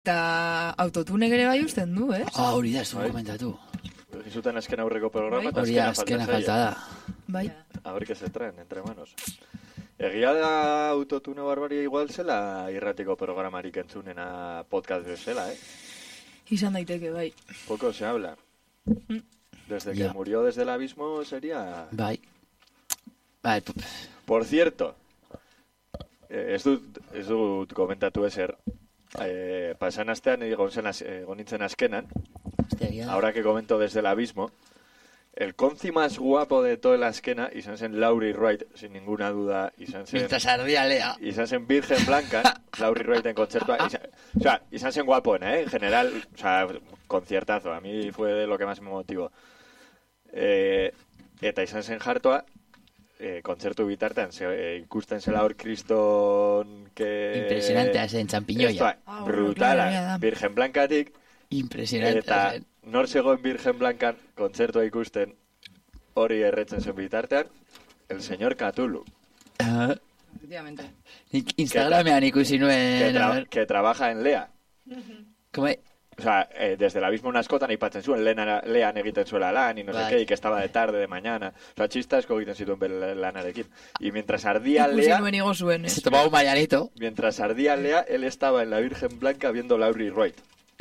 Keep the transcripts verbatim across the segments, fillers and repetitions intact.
Eta autotune ere bai usten du, eh? Ah, hori da, ez du komentatu. Zuten azken aurreko programa, eta Hori da, azkena falta da. Bai. A ver qué se traen entre manos. Egia da autotune barbaria igual zela irratiko programarik entzunena podcast bezala, eh? Izan daiteke, bai. Poco se habla. Desde que Ya. murió desde el abismo sería... Bai. Bai, Por cierto, eh, ez dut, ez dut komentatu ezer, eh, pasan astean egon zen az- egon nintzen azkenan, ahora que comento desde el abismo, el conci más guapo de toda la esquena izan zen Laurie Wright, sin ninguna duda, izan zen... Mientras ardía Lea. Izan zen Virgen Blanca, Laurie Wright en kontzertua, izan, o sea, izan zen guapona, ¿eh? En general, o sea, conciertazo, a mí fue de lo que más me motivó. Eh, eta izan zen jartoa, eh, kontzertu bitartean, ze, eh, ikusten zela hor kriston que... Impresionante zen txampiñoia. Estoa, Ah, bueno, brutala, claro, ya da. Virgen Blancatik, Impresionante eta zen. nor zegoen Virgen Blancan kontzertua ikusten hori erretzen zen bitartean, el señor Cthulhu, Ah, Efectivamente. nik Instagramean ikusi que, nuen, a tra- ver, que trabaja en Lea. como... O sea, eh, desde el abismo una askotan aipatzen zuen, lean, lean egiten zuela lan, y no Bai. sé qué, y que estaba de tarde, de mañana. O sea, txista asko egiten zituen bere lanarekin. Y mientras ardía Ikusi Lea, nuen igo zuen, eh? Se tomaba un mañanito. mientras ardía Lea, él estaba en la Virgen Blanca viendo Laurie Wright.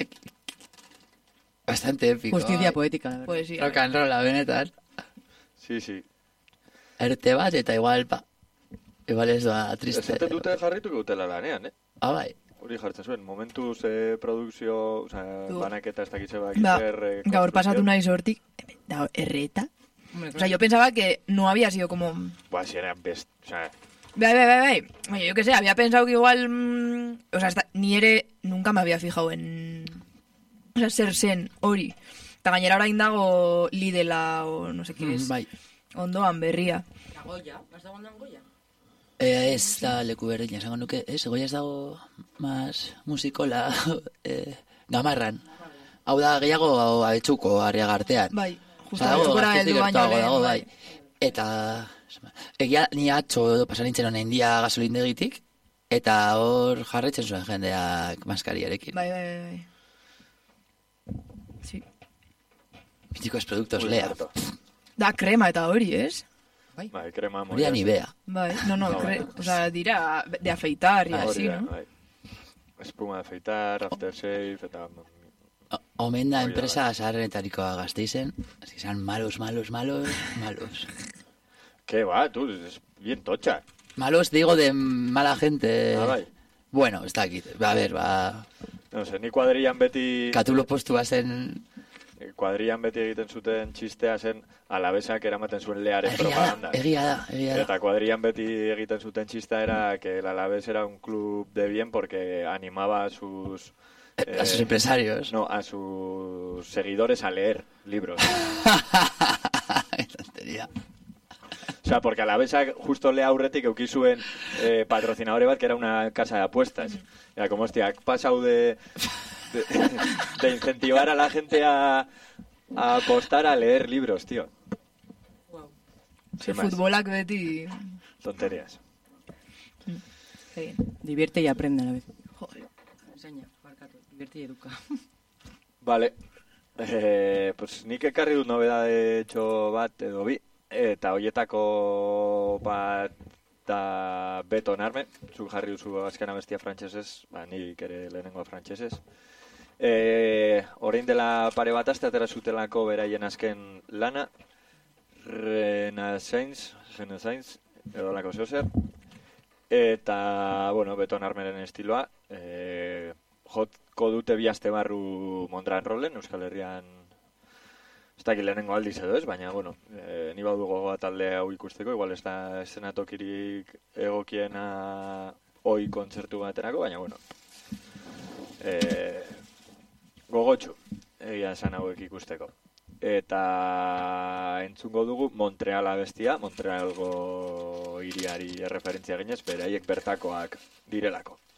Bastante épico. Justicia poética, la verdad. Poesia. Rock and roll, la benetan. Sí, sí. Erte bat, eta igual, pa... Igual ez da triste. Esaten dute jarrituko dutela lanean, eh? Ah, bai. Hori jartzen zuen, momentuz eh, produkzio, o sea, Du. banaketa ez dakitze bak Ba, zer... eh, gaur konstrukzio. pasatu naiz hortik, da, erreta. Hombre, O sea, yo pensaba que no había sido como... Buah, si era best... O sea, Bai, bai, bai, bai. Oye, yo qué sé, había pensado que igual... mmm, o sea, hasta, ni ere... Nunca me había fijado en... O sea, ser zen, hori. Eta gainera orain dago Lidela o no sé qué es. Mm, bai. Ondoan berria. La Goya, ¿has dado en Goya? Eh, ez da leku berdina, esango nuke, ez, goia ez dago mas musikola eh, gamarran. Hau da, gehiago abetxuko arriaga artean. Bai, justo Osa, dago, abetxukora Gasteiz heldu baino gertuago lehen, dago, bai. bai. Eta, egia, ni atxo pasan nintzen honen dia gasolindegitik, eta hor jarretzen zuen jendeak maskariarekin. Bai, bai, bai, bai. Sí. Míticos productos, muy Lea. harto. Da krema eta hori, ez? Bai, krema Hori da Nivea. Bai, no, no, No, cre... bueno. o sea, dira de afeitar y Ah, así, Hori da, ¿no? bai. Espuma de afeitar, aftershave, eta... O- Omen da Hori da, enpresa zaharrenetarikoa Gasteizen, así izan malos, malos, malos, malos. ¿Qué va, tú? Es bien tocha. Malos digo de mala gente. Ah, bai. Bueno, ez dakit, a ver, ba... No sé, ni kuadrillan beti... Katulo postua zen... Kuadrillan beti egiten zuten txistea zen alabesak eramaten zuen Learen Egia da, propaganda. egia da, egia da. Eta kuadrillan beti egiten zuten txista era que el Alavés era un club de bien porque animaba a sus... A sus empresarios. No, a sus seguidores a leer libros. Qué tontería. O sea, porque Alavesa justo le aurretik euki zuen eh, patrocinadore bat que era una casa de apuestas. Era como, hostia, ha pasado de, de, de incentivar a la gente a, a apostar a leer libros, tío. Wow. Se Sin más. futbolak beti... Tonterías. Egin. Divierte y aprende a la vez. Joder. Enseña, barkatu. Divierte y educa. Vale. Eh, pues nik ekarri dut nobedade txo bat edo bi. Eta hoietako bat da Beton Arme. Zuk jarri duzu azkena bestia frantsesez, ba, nik ere lehenengo frantsesez. Eh, orain dela pare bat aste atera zutelako beraien azken lana. Renaissance, Renaissance, edo lako zeozer. Eta, bueno, Beton Armeren estiloa. Eh, jotko dute bi aste barru Mondran Rollen, Euskal Herrian ez dakit lehenengo aldiz edo ez, baina, bueno, e, ni badu gogoa talde hau ikusteko, igual ez da eszenatokirik egokiena hoi kontzertu baterako, baina, bueno, e, gogotxu, egia esan hauek ikusteko. Eta entzungo dugu Montreal abestia, Montrealgo hiriari erreferentzia ginez, beraiek bertakoak direlako.